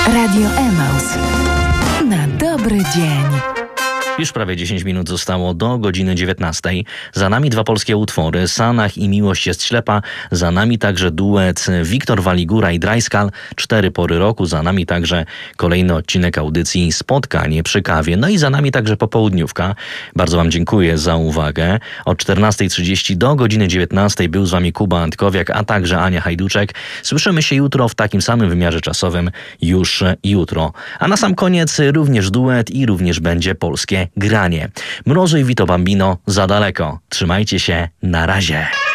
Radio Emaus. Na dobry dzień. Już prawie 10 minut zostało do godziny 19. Za nami dwa polskie utwory, Sanach i Miłość jest ślepa. Za nami także duet Wiktor Waligura i Drajskal, 4 pory roku. Za nami także kolejny odcinek audycji Spotkanie przy kawie. No i za nami także popołudniówka. Bardzo Wam dziękuję za uwagę. Od 14:30 do godziny 19 był z Wami Kuba Antkowiak, a także Ania Hajduczek. Słyszymy się jutro w takim samym wymiarze czasowym, już jutro. A na sam koniec również duet i również będzie polskie granie. Mrozu i Vito Bambino za daleko. Trzymajcie się, na razie.